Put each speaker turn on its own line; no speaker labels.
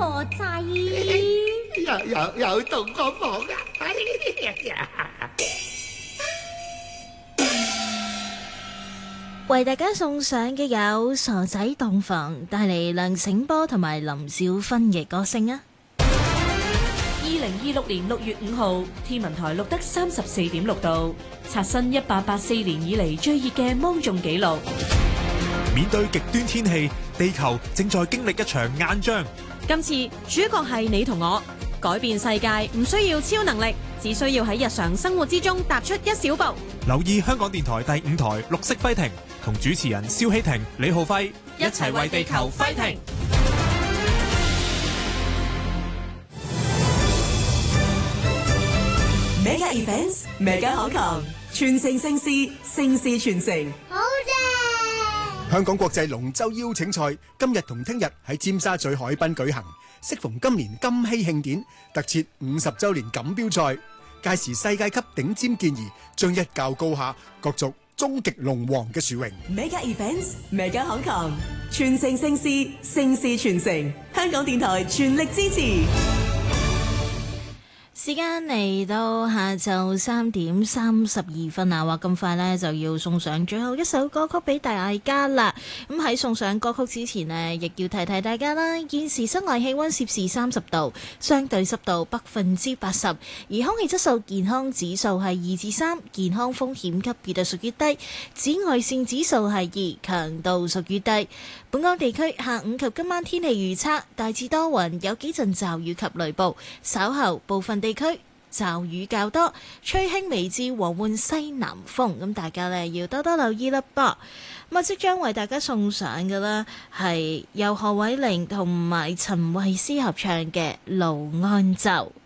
何仔？
有同我房啊！
為大家送上嘅有傻仔洞房，帶嚟梁醒波同埋林小芬嘅歌聲啊
！2026年6月5號，天文台錄得34.6度，刷新1884年以嚟最熱嘅芒種紀錄。
面對極端天氣，地球正在經歷一場硬仗。
今次主角係你同我，改變世界唔需要超能力，只需要喺日常生活之中踏出一小步。
留意香港電台第5台綠色揮停，同主持人蕭希婷、李浩輝一齊為地球揮停。
Mega Events Mega Hong Kong， 全城盛事，盛事傳承。
好正！
香港國際龍舟邀請賽今日同聽日喺尖沙咀海濱舉行，適逢今年金禧慶典，特設50週年錦標賽。屆時世界級頂尖健兒將一較高下，角逐終極龍王嘅殊榮。
Mega Events Mega Hong Kong， 全城盛事，盛事傳承。香港電台全力支持。
時間嚟到下晝3點32分啊！話咁快呢，就要送上最後一首歌曲俾大家啦。咁喺送上歌曲之前呢，亦要提提大家啦。現時室外氣溫攝氏30度，相對濕度80%，而空氣質素健康指數係2至3，健康風險級別係屬於低，紫外線指數係2，強度屬於低。本港地區下午及今晚天氣預測，大致多雲，有幾陣驟雨及雷暴，稍後部分地區驟雨較多，吹輕微至和緩西南風，咁大家呢要多多留意啦噃。咁啊，即將為大家送上嘅啦係由何偉玲同埋陳慧思合唱嘅《盧安洲》。